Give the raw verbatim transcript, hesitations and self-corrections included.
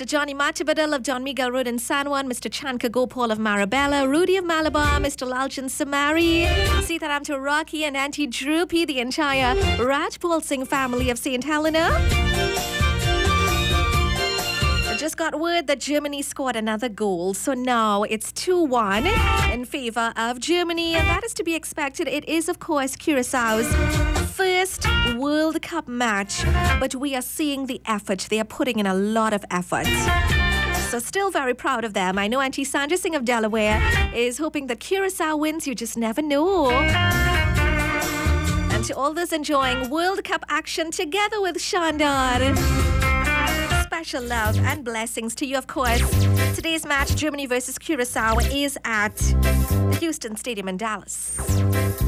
Mister Johnny Matibadal of John Miguel Road in San Juan, Mister Chanka Gopal of Marabella, Rudy of Malabar, Mister Lalchan Samari, Sitaram to Rocky and Auntie Droopy, the entire Rajpal Singh family of Saint Helena. I just got word that Germany scored another goal, so now it's two one in favor of Germany, and that is to be expected. It is, of course, Curaçao's first World Cup match, but we are seeing the effort. They are putting in a lot of effort. So still very proud of them. I know Auntie Sandra Singh of Delaware is hoping that Curaçao wins. You just never know. And to all those enjoying World Cup action together with Shandar, special love and blessings to you, of course. Today's match, Germany versus Curaçao, is at the Houston Stadium in Dallas.